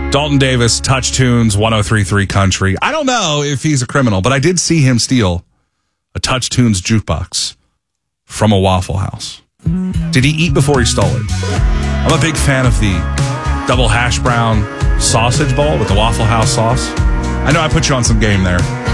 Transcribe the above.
Dalton Davis, Touch Tunes, 103.3 Country. I don't know if he's a criminal, but I did see him steal a Touch Tunes jukebox from a Waffle House. Did he eat before he stole it? I'm a big fan of the double hash brown sausage bowl with the Waffle House sauce. I know I put you on some game there.